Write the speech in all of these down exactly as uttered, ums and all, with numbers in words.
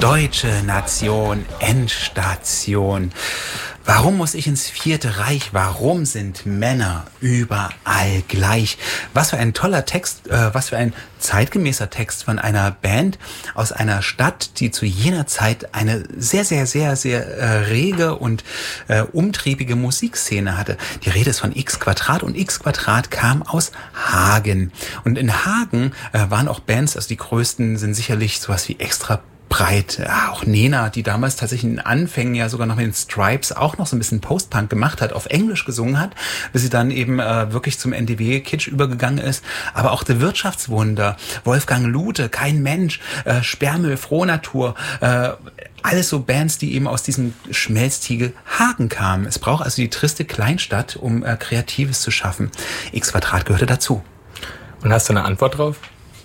Deutsche Nation, Endstation. Warum muss ich ins Vierte Reich? Warum sind Männer überall gleich? Was für ein toller Text, äh, was für ein zeitgemäßer Text von einer Band aus einer Stadt, die zu jener Zeit eine sehr, sehr, sehr, sehr äh, rege und äh, umtriebige Musikszene hatte. Die Rede ist von X Quadrat und X Quadrat kam aus Hagen. Und in Hagen äh, waren auch Bands, also die größten sind sicherlich sowas wie Extra breit. Ja, auch Nena, die damals tatsächlich in den Anfängen ja sogar noch mit den Stripes auch noch so ein bisschen Post-Punk gemacht hat, auf Englisch gesungen hat, bis sie dann eben äh, wirklich zum N D W-Kitsch übergegangen ist. Aber auch The Wirtschaftswunder, Wolfgang Lute, Kein Mensch, äh, Sperrmüll, Frohnatur, äh, alles so Bands, die eben aus diesem Schmelztiegel Hagen kamen. Es braucht also die triste Kleinstadt, um äh, Kreatives zu schaffen. X Quadrat gehörte dazu. Und hast du eine Antwort drauf?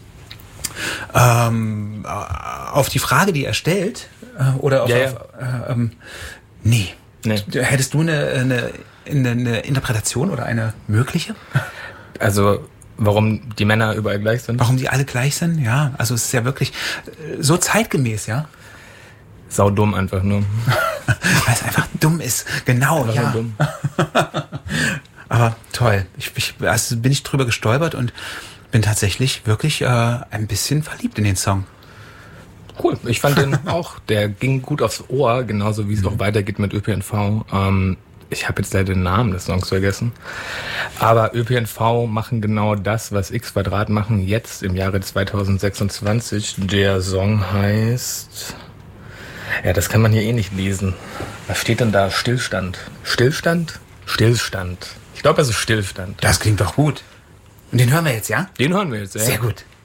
Ähm, auf die Frage, die er stellt, äh, oder auf, ja, ja. auf äh, ähm, nee. nee. Hättest du eine, eine, eine, eine Interpretation oder eine mögliche? Also, warum die Männer überall gleich sind? Warum die alle gleich sind? Ja, also es ist ja wirklich so zeitgemäß, ja? Sau dumm einfach nur. Weil es einfach dumm ist, genau, einfach ja. Dumm. Aber toll. Ich, ich, also bin ich drüber gestolpert und bin tatsächlich wirklich äh, ein bisschen verliebt in den Song. Cool, ich fand den auch, der ging gut aufs Ohr, genauso wie es mhm. auch weitergeht mit Ö P N V. Ähm, ich habe jetzt leider den Namen des Songs vergessen. Aber Ö P N V machen genau das, was X Quadrat machen jetzt im Jahre zwanzig sechsundzwanzig. Der Song heißt... Ja, das kann man hier eh nicht lesen. Was steht denn da? Stillstand. Stillstand? Stillstand. Ich glaube, es ist Stillstand. Das klingt doch gut. Und den hören wir jetzt, ja? Den hören wir jetzt, ja. Sehr gut.